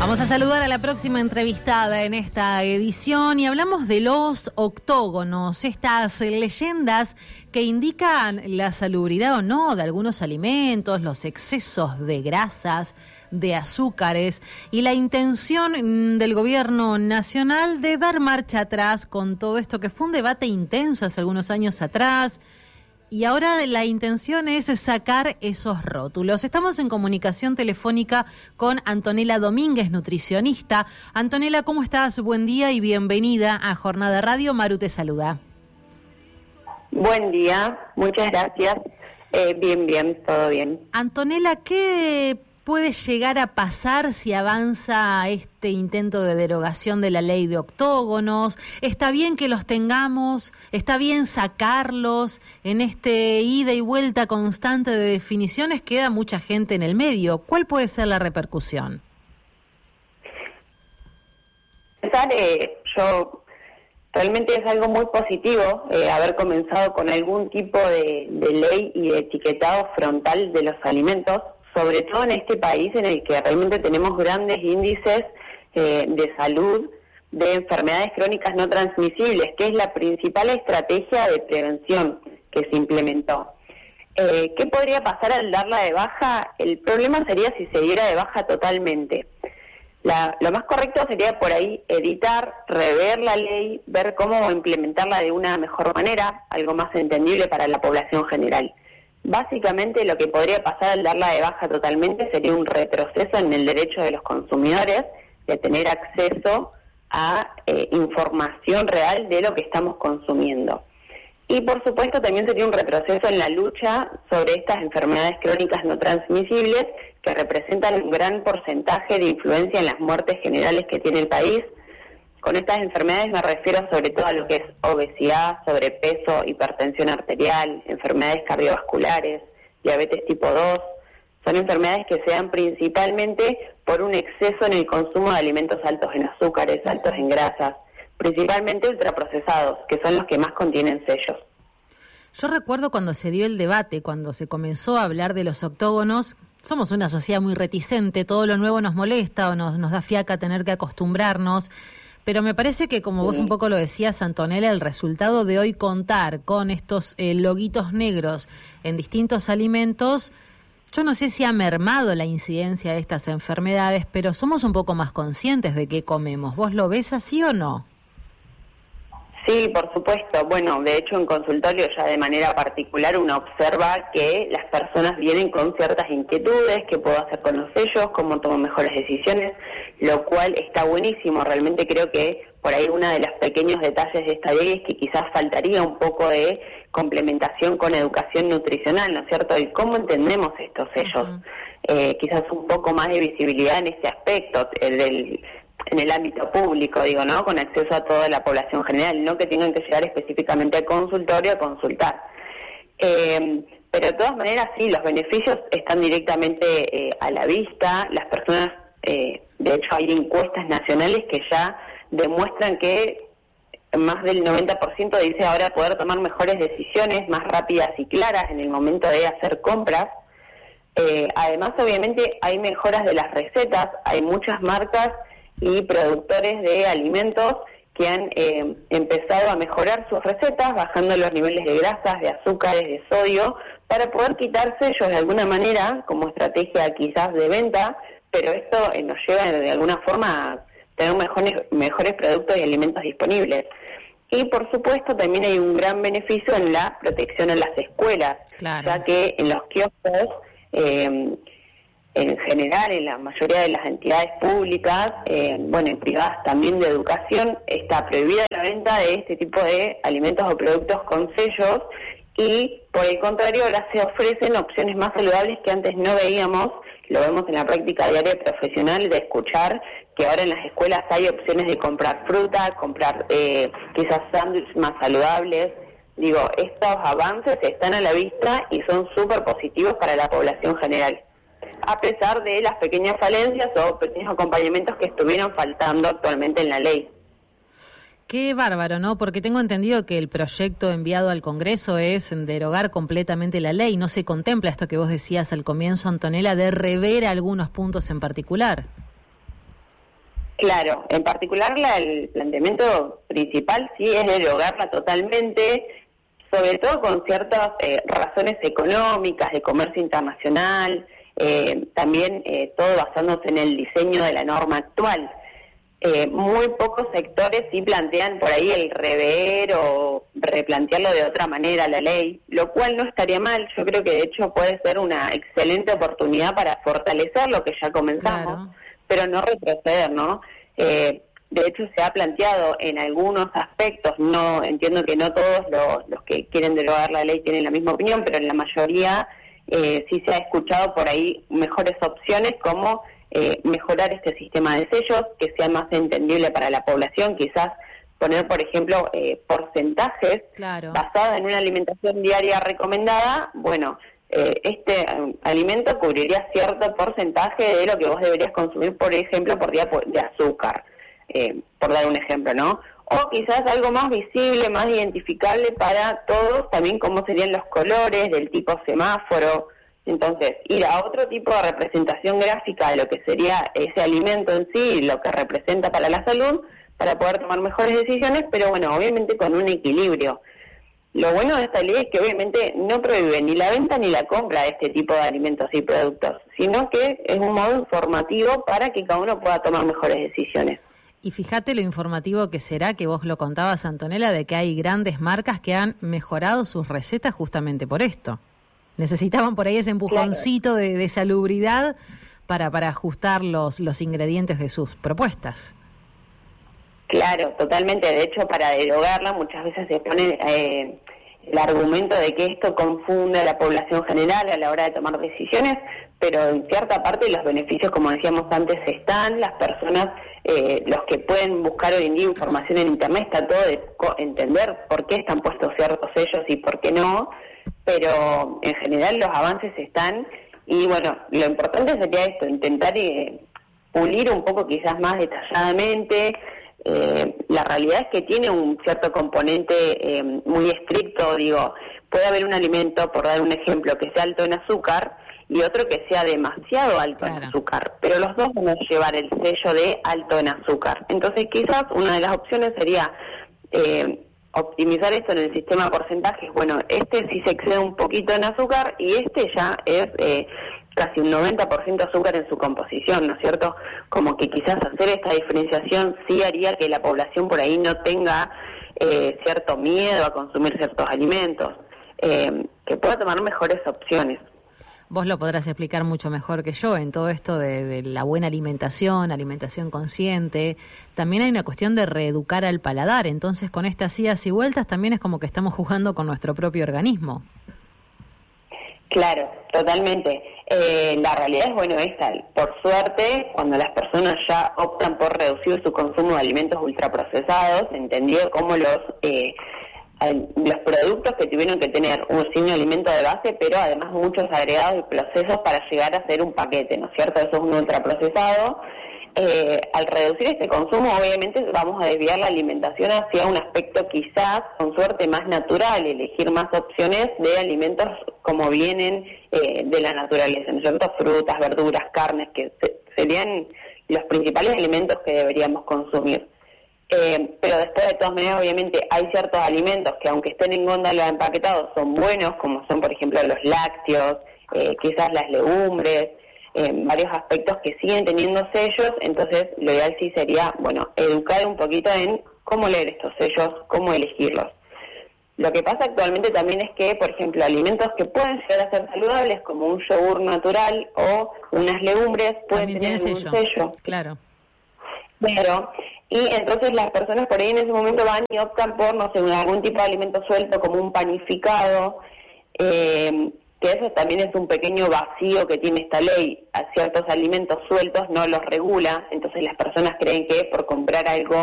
Vamos a saludar a la próxima entrevistada en esta edición y hablamos de los octógonos, estas leyendas que indican la salubridad o no de algunos alimentos, los excesos de grasas, de azúcares y la intención del gobierno nacional de dar marcha atrás con todo esto que fue un debate intenso hace algunos años atrás. Y ahora la intención es sacar esos rótulos. Estamos en comunicación telefónica con Antonella Domínguez, nutricionista. Antonella, ¿cómo estás? Buen día y bienvenida a Jornada Radio. Maru te saluda. Buen día, muchas gracias. Bien, todo bien. Antonella, ¿qué puede llegar a pasar si avanza este intento de derogación de la ley de octógonos? ¿Está bien que los tengamos? ¿Está bien sacarlos? En este ida y vuelta constante de definiciones queda mucha gente en el medio. ¿Cuál puede ser la repercusión? Yo realmente es algo muy positivo haber comenzado con algún tipo de ley y de etiquetado frontal de los alimentos, sobre todo en este país en el que realmente tenemos grandes índices de salud de enfermedades crónicas no transmisibles, que es la principal estrategia de prevención que se implementó. ¿Qué podría pasar al darla de baja? El problema sería si se diera de baja totalmente. Lo más correcto sería por ahí editar, rever la ley, ver cómo implementarla de una mejor manera, algo más entendible para la población general. Básicamente lo que podría pasar al darla de baja totalmente sería un retroceso en el derecho de los consumidores de tener acceso a información real de lo que estamos consumiendo. Y por supuesto también sería un retroceso en la lucha sobre estas enfermedades crónicas no transmisibles que representan un gran porcentaje de influencia en las muertes generales que tiene el país. Con estas enfermedades me refiero sobre todo a lo que es obesidad, sobrepeso, hipertensión arterial, enfermedades cardiovasculares, diabetes tipo 2. Son enfermedades que se dan principalmente por un exceso en el consumo de alimentos altos en azúcares, altos en grasas, principalmente ultraprocesados, que son los que más contienen sellos. Yo recuerdo cuando se dio el debate, cuando se comenzó a hablar de los octógonos. Somos una sociedad muy reticente, todo lo nuevo nos molesta o nos da fiaca tener que acostumbrarnos. Pero me parece que, como vos un poco lo decías, Antonella, el resultado de hoy contar con estos loguitos negros en distintos alimentos, yo no sé si ha mermado la incidencia de estas enfermedades, pero somos un poco más conscientes de qué comemos. ¿Vos lo ves así o no? Sí, por supuesto. Bueno, de hecho en consultorio ya de manera particular uno observa que las personas vienen con ciertas inquietudes, qué puedo hacer con los sellos, cómo tomo mejores decisiones, lo cual está buenísimo. Realmente creo que por ahí uno de los pequeños detalles de esta ley es que quizás faltaría un poco de complementación con educación nutricional, ¿no es cierto? Y cómo entendemos estos sellos. Quizás un poco más de visibilidad en este aspecto, en el ámbito público, digo, ¿no? Con acceso a toda la población general, no que tengan que llegar específicamente al consultorio a consultar. Pero de todas maneras, sí, los beneficios están directamente a la vista. Las personas, de hecho, hay encuestas nacionales que ya demuestran que más del 90% dice ahora poder tomar mejores decisiones, más rápidas y claras en el momento de hacer compras. Además, obviamente, hay mejoras de las recetas, hay muchas marcas y productores de alimentos que han empezado a mejorar sus recetas, bajando los niveles de grasas, de azúcares, de sodio, para poder quitar sellos de alguna manera, como estrategia quizás de venta, pero esto nos lleva de alguna forma a tener mejores productos y alimentos disponibles. Y por supuesto también hay un gran beneficio en la protección en las escuelas, claro, ya que en los kioscos, en general, en la mayoría de las entidades públicas, y privadas también de educación, está prohibida la venta de este tipo de alimentos o productos con sellos y, por el contrario, ahora se ofrecen opciones más saludables que antes no veíamos. Lo vemos en la práctica diaria profesional de escuchar que ahora en las escuelas hay opciones de comprar fruta, comprar quizás sándwiches más saludables. Digo, estos avances están a la vista y son súper positivos para la población general, a pesar de las pequeñas falencias o pequeños acompañamientos que estuvieron faltando actualmente en la ley. Qué bárbaro, ¿no? Porque tengo entendido que el proyecto enviado al Congreso es derogar completamente la ley. No se contempla esto que vos decías al comienzo, Antonella, de rever algunos puntos en particular. Claro, en particular el planteamiento principal sí es derogarla totalmente, sobre todo con ciertas razones económicas, de comercio internacional, también todo basándose en el diseño de la norma actual. Muy pocos sectores sí plantean por ahí el rever o replantearlo de otra manera la ley, lo cual no estaría mal. Yo creo que de hecho puede ser una excelente oportunidad para fortalecer lo que ya comenzamos, claro, pero no retroceder, ¿no? De hecho se ha planteado en algunos aspectos, no entiendo que no todos los que quieren derogar la ley tienen la misma opinión, pero en la mayoría sí se ha escuchado por ahí mejores opciones como mejorar este sistema de sellos, que sea más entendible para la población, quizás poner, por ejemplo, porcentajes claro, basados en una alimentación diaria recomendada. Bueno, este alimento cubriría cierto porcentaje de lo que vos deberías consumir, por ejemplo, por día de azúcar, por dar un ejemplo, ¿no? O quizás algo más visible, más identificable para todos, también como serían los colores del tipo semáforo. Entonces, ir a otro tipo de representación gráfica de lo que sería ese alimento en sí, lo que representa para la salud, para poder tomar mejores decisiones, pero bueno, obviamente con un equilibrio. Lo bueno de esta ley es que obviamente no prohíbe ni la venta ni la compra de este tipo de alimentos y productos, sino que es un modo informativo para que cada uno pueda tomar mejores decisiones. Y fíjate lo informativo que será, que vos lo contabas, Antonella, de que hay grandes marcas que han mejorado sus recetas justamente por esto. Necesitaban por ahí ese empujoncito, claro, de salubridad para ajustar los ingredientes de sus propuestas. Claro, totalmente. De hecho, para derogarla muchas veces se pone el argumento de que esto confunde a la población general a la hora de tomar decisiones, pero en cierta parte los beneficios, como decíamos antes, están. Las personas, los que pueden buscar hoy en día información en Internet, está todo de entender por qué están puestos ciertos sellos y por qué no, pero en general los avances están. Y bueno, lo importante sería esto, intentar pulir un poco quizás más detalladamente. La realidad es que tiene un cierto componente muy estricto. Digo, puede haber un alimento, por dar un ejemplo, que sea alto en azúcar y otro que sea demasiado alto, claro, en azúcar, pero los dos van a llevar el sello de alto en azúcar. Entonces quizás una de las opciones sería optimizar esto en el sistema de porcentajes. Bueno, este sí se excede un poquito en azúcar y este ya es casi un 90% azúcar en su composición, ¿no es cierto? Como que quizás hacer esta diferenciación sí haría que la población por ahí no tenga cierto miedo a consumir ciertos alimentos, que pueda tomar mejores opciones. Vos lo podrás explicar mucho mejor que yo en todo esto de la buena alimentación consciente. También hay una cuestión de reeducar al paladar, entonces con estas idas y vueltas también es como que estamos jugando con nuestro propio organismo. Claro, totalmente. La realidad es, bueno, esta, por suerte, cuando las personas ya optan por reducir su consumo de alimentos ultraprocesados, entendido como los productos que tuvieron que tener un signo de alimento de base, pero además muchos agregados y procesos para llegar a ser un paquete, ¿no es cierto? Eso es un ultraprocesado. Al reducir este consumo, obviamente vamos a desviar la alimentación hacia un aspecto quizás, con suerte, más natural, elegir más opciones de alimentos como vienen de la naturaleza, ¿no es cierto? Frutas, verduras, carnes, que serían los principales alimentos que deberíamos consumir. Pero después, de todas maneras, obviamente hay ciertos alimentos que, aunque estén en góndola empaquetados, son buenos, como son, por ejemplo, los lácteos, quizás las legumbres, varios aspectos que siguen teniendo sellos. Entonces lo ideal sí sería, bueno, educar un poquito en cómo leer estos sellos, cómo elegirlos. Lo que pasa actualmente también es que, por ejemplo, alimentos que pueden llegar a ser saludables, como un yogur natural o unas legumbres, pueden tener un sello. Claro. Pero, y entonces las personas por ahí en ese momento van y optan por, no sé, algún tipo de alimento suelto, como un panificado, que eso también es un pequeño vacío que tiene esta ley. A ciertos alimentos sueltos no los regula, entonces las personas creen que por comprar algo